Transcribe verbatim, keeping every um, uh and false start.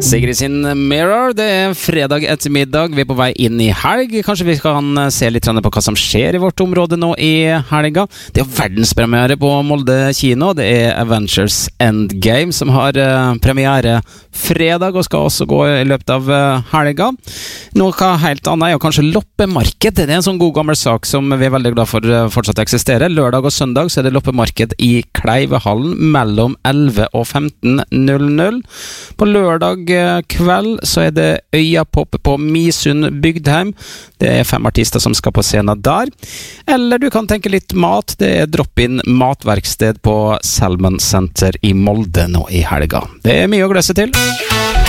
Sigrid sin Mirror, det er fredag ettermiddag, vi er på vei inn i helg. Kanskje vi kan se litt på hva som skjer i vårt område nå i helga. Det er verdenspremiere på Molde kino, det er Avengers Endgame som har premiere fredag og skal også gå i løpet av helga. Noe helt annet er jo kanskje loppemarked. Det er en sånn god gammel sak som vi er veldig glad for fortsatt eksisterer. Lørdag og søndag så er det loppemarked i Kleivehallen mellom elleve og femten null null. På lørdag kveld så er det Øyapop på Misund Bygdheim. Det er fem artister som skal på scenen der. Eller du kan tenke litt mat. Det er drop-in matverksted på Salmon Center i Molde nå i helga. Det er mye å glede seg til.